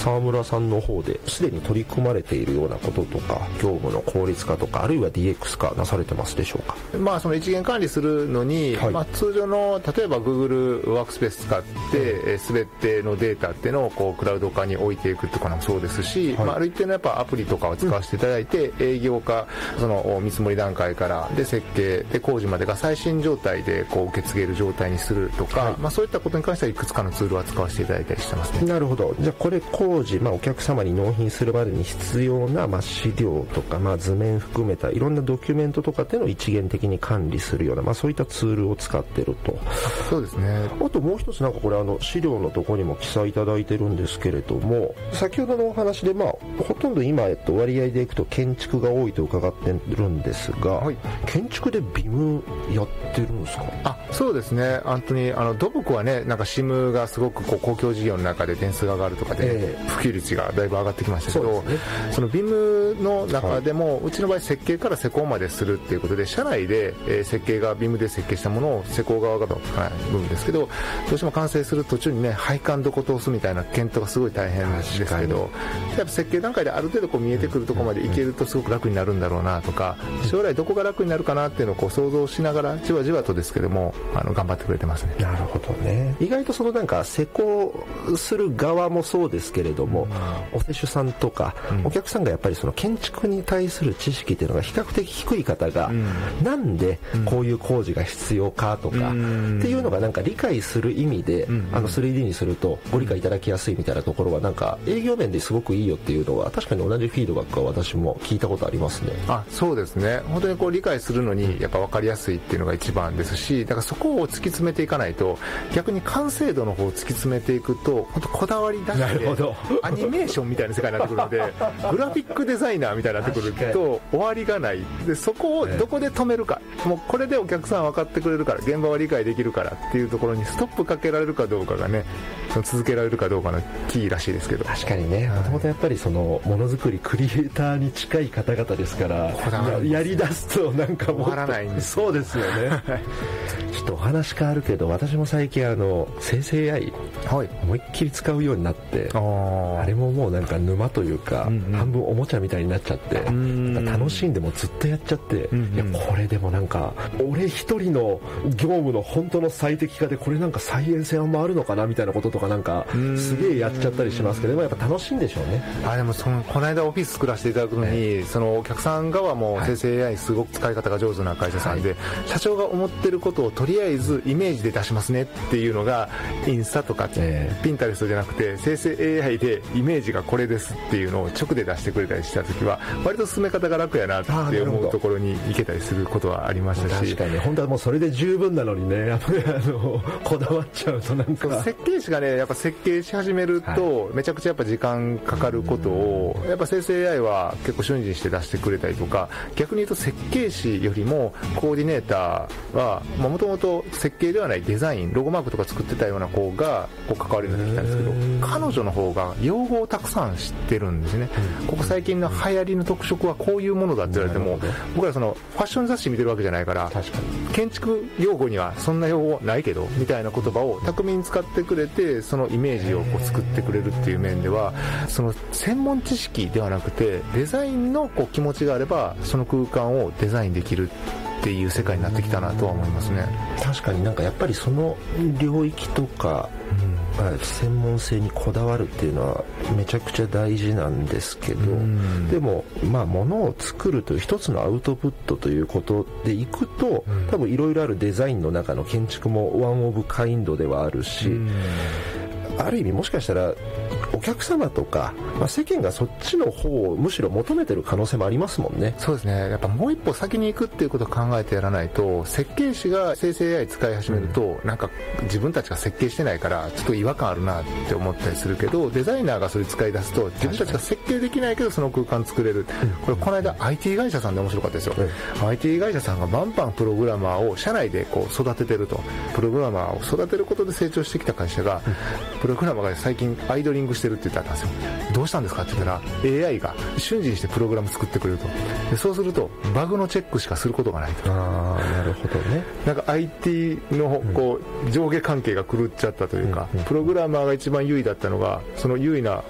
沢村さんの方ですでに取り組まれているようなこととか、業務の効率化とか、あるいは DX 化なされてますでしょうか？ その一元管理するのに、通常の例えば Google ワークスペース使って全てのデータっていうのをこうクラウド化に置いていくっていうのもそうですし、ある一定のやっぱアプリとかを使わせていただいて、営業化、その見積もり段階からで設計で工事までが最新状態でこう受け継げる状態にするとか、そういったことに関してはいくつかのツールは使わせていただいたりしてますね。 なるほど。じゃあこれ工事、お客様に納品するまでに必要な、資料とか、図面含めたいろんなドキュメントとかっていうのを一元的に管理するような、そういったツールを使ってると。 そうですね。 あともう一つこれ資料のところにも記載いただいてるんですけれども、先ほどのお話でほとんど今割合でいくと建築が多いと伺ってるんですが、建築でビムやってるんですか？ そうですね。本当に土木はね、SIM がすごくこう公共事業の中で点数が上がるとかで、普及率がだいぶ上がってきましたけど、そのビムの中でも、うちの場合設計から施工までするっていうことで、社内で設計がビムで設計したものを施工側が部分ですけど、どうしても完成する途中にね、配管どこ通すみたいな検討がすごい大変ですけど、やっぱ設計段階である程度こう見えてくるところまでいけるとすごく楽になるんだろうなとか、将来どこが楽になるかなっていうのをこう想像しながらじわじわとですけども頑張ってくれてますね。 なるほどね。意外とその施工する側もそうですけれども、お施主さんとか、お客さんがやっぱりその建築に対する知識っていうのが比較的低い方が、なんでこういう工事が必要かとか、っていうのが理解する意味で、3D にするとご理解いただきやすいみたいなところは営業面ですごくいいよっていうのは確かに同じフィードバックは私も聞いたことありますね。 そうですね。本当にこう理解するのにやっぱ分かりやすいっていうのが一番ですし、だからそこを突き詰めていかないと、逆に完成度の方を突き詰めていくと本当こだわり出してアニメーションみたいな世界になってくるのでグラフィックデザイナーみたいになってくると終わりがないで、そこをどこで止めるか、もうこれでお客さん分かってくれるから、現場は理解できるからっていうところにストップかけられるかどうかがね、続けられるかどうかのキーらしいですけど。 確かにね、もともとやっぱりそのものづくりクリエイターに近い方々ですから、やりだすともっと終わらないんです。 そうですよねちょっとお話変わるけど、私も最近生成 AI、思いっきり使うようになって、あれももう沼というか、半分おもちゃみたいになっちゃって、楽しんでもずっとやっちゃって、いやこれでも俺一人の業務の本当の最適化でこれ再現性あんまあるのかなみたいなこととかすげえやっちゃったりしますけど、でもやっぱ楽しいんでしょうね。 でもこの間オフィス作らせていただくのに、そのお客さん側も生成 AI すごく使い方が上手な会社さんで、社長が思ってることをとりあえずイメージで出しますねっていうのがインスタとかピンタレストじゃなくて、生成 AI でイメージがこれですっていうのを直で出してくれたりした時は割と進め方が楽やなって思うところに行けたりすることはありましたし、 確かに本当はもうそれで十分なのにね、やっぱりこだわっちゃうと設計士がね、やっぱ設計し始めるとめちゃくちゃやっぱ時間かかることをやっぱ生成 AI は結構瞬時にして出してくれたりとか、逆に言うと設計士よりもコーディネーターはもともと設計ではないデザイン、ロゴマークとか作ってたような子が関わるようになってきたんですけど、彼女の方が用語をたくさん知ってるんですね。ここ最近の流行りの特色はこういうものだって言われても、僕らファッション雑誌見てるわけじゃないから、建築用語にはそんな用語ないけどみたいな言葉を巧みに使ってくれて、そのイメージを作ってくれるっていう面では、その専門知識ではなくてデザインの気持ちがあればその空間をデザインできるっていう世界になってきたなとは思いますね。 確かにやっぱりその領域とか、専門性にこだわるっていうのはめちゃくちゃ大事なんですけど、でも物を作るという一つのアウトプットということでいくと、多分いろいろあるデザインの中の建築もワンオブカインドではあるし、ある意味もしかしたらお客様とか、世間がそっちの方をむしろ求めてる可能性もありますもんね。 そうですね。やっぱもう一歩先に行くっていうことを考えてやらないと、設計士が生成 AI 使い始めると、自分たちが設計してないからちょっと違和感あるなって思ったりするけど、デザイナーがそれ使い出すと自分たちが設計できないけどその空間作れる。これこの間 IT 会社さんで面白かったですよ。IT 会社さんがバンバンプログラマーを社内で育ててると。プログラマーを育てることで成長してきた会社が、プログラマーが最近アイドリングしてるって言ったんですよ。どうしたんですかって言ったら AI が瞬時にしてプログラム作ってくれると。でそうするとバグのチェックしかすることがないと。 なるほどね。 IT の上下関係が狂っちゃったというか、プログラマーが一番優位だったのがその優位な